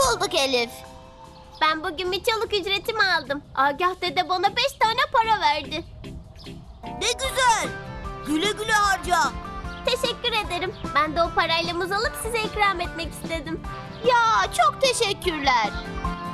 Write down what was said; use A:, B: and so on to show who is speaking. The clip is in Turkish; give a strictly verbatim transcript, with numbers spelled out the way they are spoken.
A: bulduk Elif.
B: Ben bugün bir çalık ücretimi aldım. Agah dede bana beş tane para verdi.
A: Ne güzel. Güle güle harca.
B: Teşekkür ederim. Ben de o parayla muz alıp size ikram etmek istedim.
A: Ya çok teşekkürler.